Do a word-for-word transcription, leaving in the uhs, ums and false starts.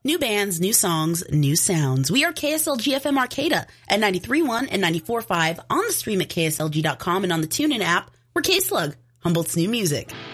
New bands, new songs, new sounds. We are K S L G F M Arcata at ninety-three point one and ninety-four point five on the stream at K S L G dot com and on the TuneIn app. We're K-Slug, Humboldt's new music.